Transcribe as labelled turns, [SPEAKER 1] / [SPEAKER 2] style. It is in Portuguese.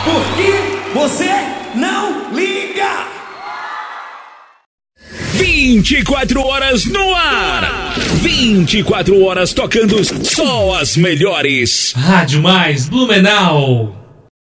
[SPEAKER 1] Porque você não liga.
[SPEAKER 2] 24 horas no ar. 24 horas tocando só as melhores.
[SPEAKER 3] Rádio Mais Blumenau.